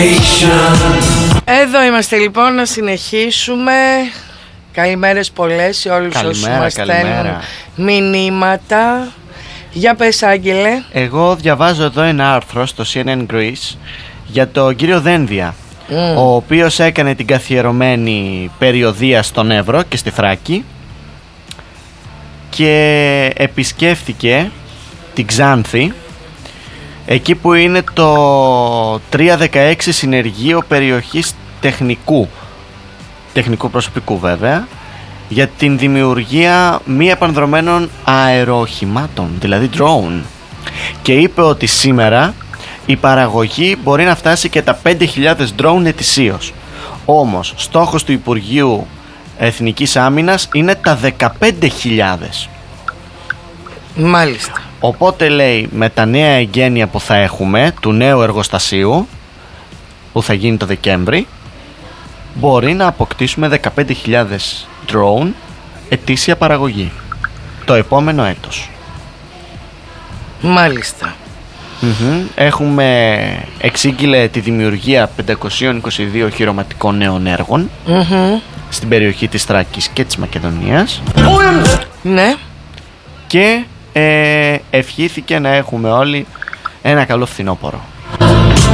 Εδώ είμαστε λοιπόν, να συνεχίσουμε. Καλημέρες πολλές σε όλους όσους μας στέλνουν μηνύματα. Για πες, Άγγελε. Εγώ διαβάζω εδώ ένα άρθρο στο CNN Greece για τον κύριο Δένδια, ο οποίος έκανε την καθιερωμένη περιοδεία στον Εύρο και στη Θράκη και επισκέφθηκε την Ξάνθη, εκεί που είναι το 316 συνεργείο περιοχής τεχνικού προσωπικού βέβαια, για την δημιουργία μη επανδρομένων αεροχημάτων, δηλαδή drone, και είπε ότι σήμερα η παραγωγή μπορεί να φτάσει και τα 5.000 drone ετησίως. Όμως στόχος του Υπουργείου Εθνικής Άμυνας είναι τα 15.000. Μάλιστα. Οπότε λέει, με τα νέα εγγένεια που θα έχουμε του νέου εργοστασίου που θα γίνει το Δεκέμβρη, μπορεί να αποκτήσουμε 15.000 drone ετήσια παραγωγή το επόμενο έτος. Μάλιστα. Εξήγηλε τη δημιουργία 522 χειρωματικών νέων έργων στην περιοχή της Θράκης και της Μακεδονίας. Ναι. Και ευχήθηκε να έχουμε όλοι ένα καλό φθινόπωρο.